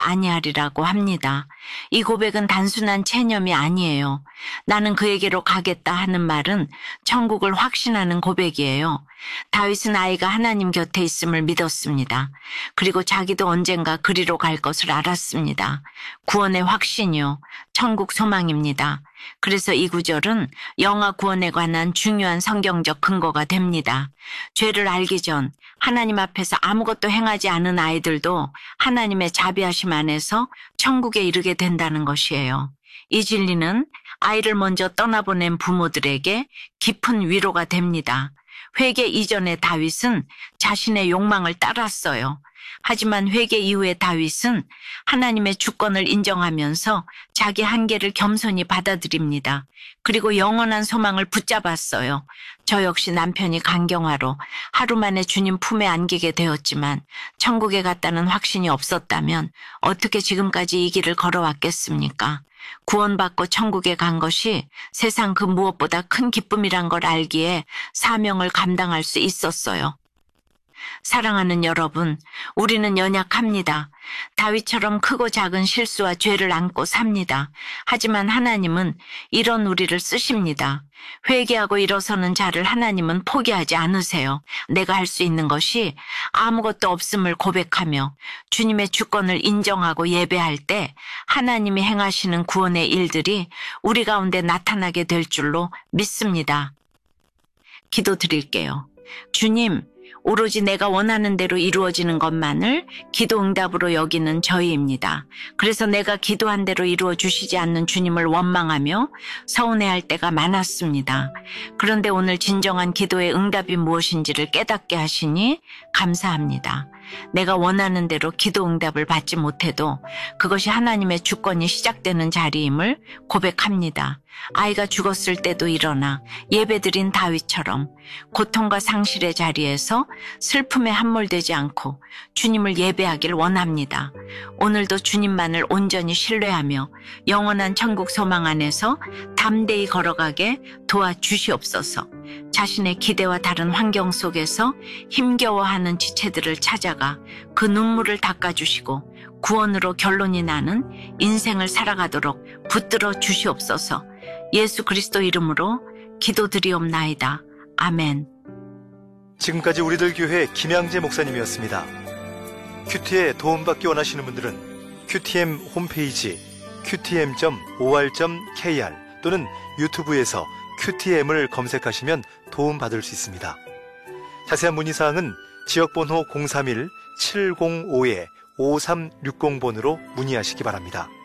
아니하리라고 합니다. 이 고백은 단순한 체념이 아니에요. 나는 그에게로 가겠다 하는 말은 천국을 확신하는 고백이에요. 다윗은 아이가 하나님 곁에 있음을 믿었습니다. 그리고 자기도 언젠가 그리로 갈 것을 알았습니다. 구원의 확신이요. 천국 소망입니다. 그래서 이 구절은 영아 구원에 관한 중요한 성경적 근거가 됩니다. 죄를 알기 전 하나님 앞에서 아무것도 행하지 않은 아이들도 하나님의 자비하심 안에서 천국에 이르게 된다는 것이에요. 이 진리는 아이를 먼저 떠나보낸 부모들에게 깊은 위로가 됩니다. 회개 이전의 다윗은 자신의 욕망을 따랐어요. 하지만 회개 이후의 다윗은 하나님의 주권을 인정하면서 자기 한계를 겸손히 받아들입니다. 그리고 영원한 소망을 붙잡았어요. 저 역시 남편이 강경화로 하루 만에 주님 품에 안기게 되었지만 천국에 갔다는 확신이 없었다면 어떻게 지금까지 이 길을 걸어왔겠습니까? 구원받고 천국에 간 것이 세상 그 무엇보다 큰 기쁨이란 걸 알기에 사명을 감당할 수 있었어요. 사랑하는 여러분, 우리는 연약합니다. 다윗처럼 크고 작은 실수와 죄를 안고 삽니다. 하지만 하나님은 이런 우리를 쓰십니다. 회개하고 일어서는 자를 하나님은 포기하지 않으세요. 내가 할 수 있는 것이 아무것도 없음을 고백하며 주님의 주권을 인정하고 예배할 때 하나님이 행하시는 구원의 일들이 우리 가운데 나타나게 될 줄로 믿습니다. 기도드릴게요. 주님, 오로지 내가 원하는 대로 이루어지는 것만을 기도 응답으로 여기는 저희입니다. 그래서 내가 기도한 대로 이루어 주시지 않는 주님을 원망하며 서운해할 때가 많았습니다. 그런데 오늘 진정한 기도의 응답이 무엇인지를 깨닫게 하시니 감사합니다. 내가 원하는 대로 기도 응답을 받지 못해도 그것이 하나님의 주권이 시작되는 자리임을 고백합니다. 아이가 죽었을 때도 일어나 예배드린 다윗처럼 고통과 상실의 자리에서 슬픔에 함몰되지 않고 주님을 예배하길 원합니다. 오늘도 주님만을 온전히 신뢰하며 영원한 천국 소망 안에서 담대히 걸어가게 도와주시옵소서. 자신의 기대와 다른 환경 속에서 힘겨워하는 지체들을 찾아가 그 눈물을 닦아주시고 구원으로 결론이 나는 인생을 살아가도록 붙들어 주시옵소서. 예수 그리스도 이름으로 기도드리옵나이다. 아멘. 지금까지 우리들 교회 김양재 목사님이었습니다. 큐티에 도움받기 원하시는 분들은 QTM 홈페이지 qtm.or.kr 또는 유튜브에서 QTM을 검색하시면 도움받을 수 있습니다. 자세한 문의사항은 지역번호 031-705-5360번으로 문의하시기 바랍니다.